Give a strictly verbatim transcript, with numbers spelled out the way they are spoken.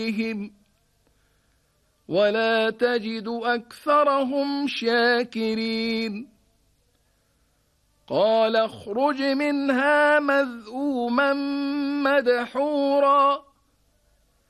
عليهم ولا تجد أكثرهم شاكرين قال اخرج منها مذءوما مدحورا